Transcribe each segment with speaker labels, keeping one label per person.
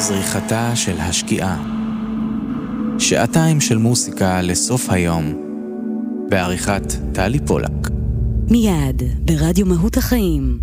Speaker 1: זריחתה של השקיעה. שעתיים של מוסיקה לסוף היום, בעריכת טלי פולק.
Speaker 2: מיד ברדיו מהות החיים.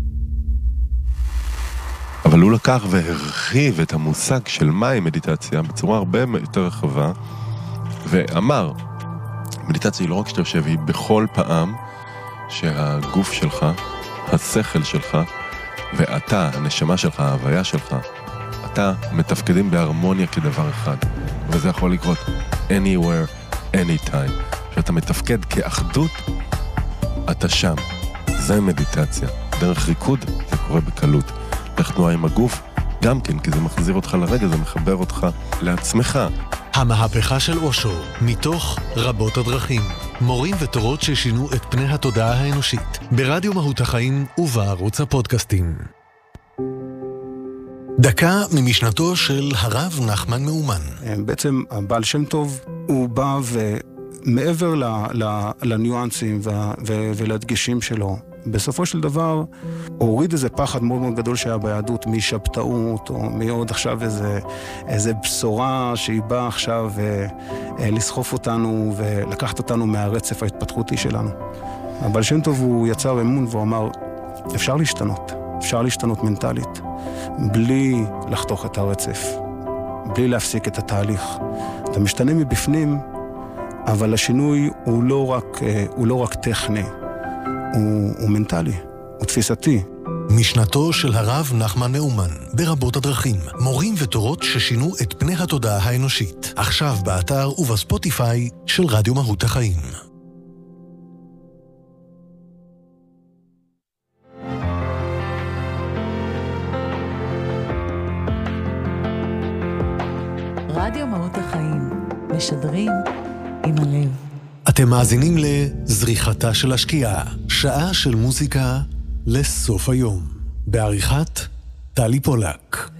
Speaker 3: אבל הוא לקח והרחיב את המושג של מהי מדיטציה בצורה הרבה יותר רחבה, ואמר, מדיטציה היא לא רק שאתה יושב, היא בכל פעם שהגוף שלך, השכל שלך, ואתה, הנשמה שלך, ההוויה שלך, אתה מתפקדים בהרמוניה כדבר אחד. וזה יכול לקרות anywhere, anytime. כשאתה מתפקד כאחדות, אתה שם. זה מדיטציה. דרך ריקוד זה קורה בקלות. דרך תנועה עם הגוף, גם כן, כי זה מחזיר אותך לרגע, זה מחבר אותך לעצמך.
Speaker 4: המהפכה של אושו, מתוך רבות הדרכים. מורים ותורות ששינו את פני התודעה האנושית. ברדיו מהות החיים ובערוץ הפודקאסטים. דקה ממשנתו של הרב נחמן מאומן.
Speaker 5: בעצם הבעל שם טוב הוא בא ומעבר לניואנסים ולדגשים שלו, בסופו של דבר הוריד איזה פחד מאוד מאוד גדול שהיה ביהדות משבתאות או מעוד עכשיו איזה בשורה שהיא באה עכשיו לסחוף אותנו ולקחת אותנו מהרצף ההתפתחותי שלנו. הבעל שם טוב הוא יצר אמון והוא אמר, אפשר להשתנות מנטלית בלי לחתוך את הרצף, בלי להפסיק את התהליך. אתה משתנה מבפנים, אבל השינוי הוא לא רק טכני, הוא מנטלי, הוא תפיסתי.
Speaker 4: משנתו של הרב נחמן מאומן, ברבות הדרכים, מורים ותורות ששינו את פני התודעה האנושית. עכשיו באתר ובספוטיפיי של רדיו מהות החיים.
Speaker 6: רדיו מהות החיים, משדרים עם הלב.
Speaker 4: אתם מאזינים לזריחתה של השקיעה, שעה של מוזיקה לסוף היום, בעריכת טלי פולק.